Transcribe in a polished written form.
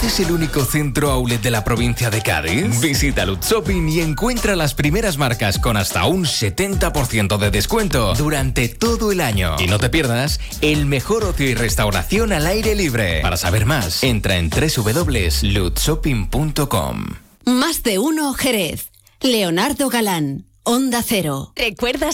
¿Conoces el único centro outlet de la provincia de Cádiz? Visita Lutz Shopping y encuentra las primeras marcas con hasta un 70% de descuento durante todo el año. Y no te pierdas el mejor ocio y restauración al aire libre. Para saber más, entra en www.lutzshopping.com. Más de uno Jerez. Leonardo Galán, Onda Cero. ¿Recuerdas